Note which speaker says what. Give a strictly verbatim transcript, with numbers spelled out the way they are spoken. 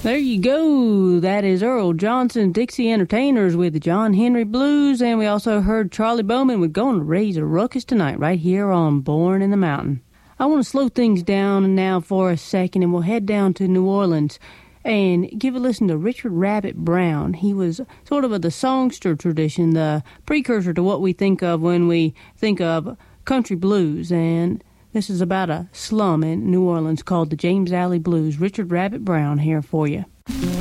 Speaker 1: There you go. That is Earl Johnson, Dixie Entertainers with the John Henry Blues. And we also heard Charlie Bowman with Gonna Raise a Ruckus Tonight right here on Born in the Mountain. I want to slow things down now for a second, and we'll head down to New Orleans and give a listen to Richard Rabbit Brown. He was sort of of the songster tradition, the precursor to what we think of when we think of country blues. And this is about a slum in New Orleans called the James Alley Blues. Richard Rabbit Brown here for you.